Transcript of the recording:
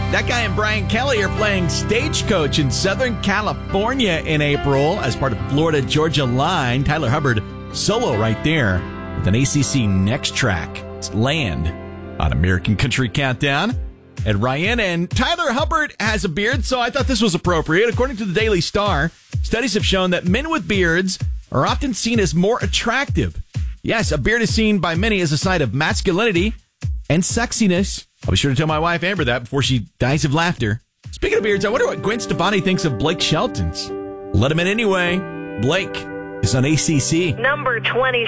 That guy and Brian Kelly are playing Stagecoach in Southern California in April as part of Florida Georgia Line. Tyler Hubbard solo right there with an ACC Next track. It's Land on American Country Countdown. And Ryan and Tyler Hubbard has a beard, so I thought this was appropriate. According to the Daily Star, studies have shown that men with beards are often seen as more attractive. Yes, a beard is seen by many as a sign of masculinity and sexiness. I'll be sure to tell my wife Amber that before she dies of laughter. Speaking of beards, I wonder what Gwen Stefani thinks of Blake Shelton's. Let him in anyway. Blake is on ACC. Number 20.